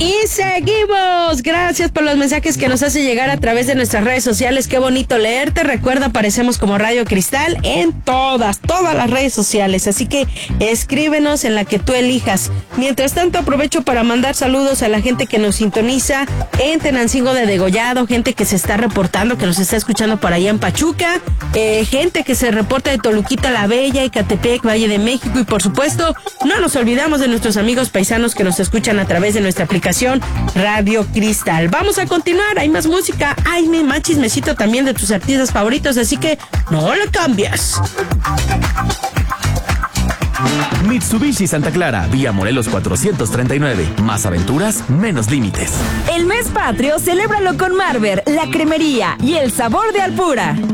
Y seguimos. Gracias por los mensajes que nos hace llegar a través de nuestras redes sociales. Qué bonito leerte. Recuerda, aparecemos como Radio Cristal en todas las redes sociales. Así que escríbenos en la que tú elijas. Mientras tanto, aprovecho para mandar saludos a la gente que nos sintoniza en Tenancingo de Degollado, gente que se está reportando, que nos está escuchando por allá en Pachuca, gente que se reporta de Toluquita la Bella, Ecatepec, Valle de México, y por supuesto, no nos olvidamos de nuestros amigos paisanos que nos escuchan a través de nuestra aplicación Radio Cristal. Vamos a continuar, hay más música, hay más chismecito también de tus artistas favoritos, así que no le cambies. Mitsubishi Santa Clara, vía Morelos 439. Más aventuras, menos límites. El mes patrio, celébralo con Marver, la cremería y el sabor de Alpura.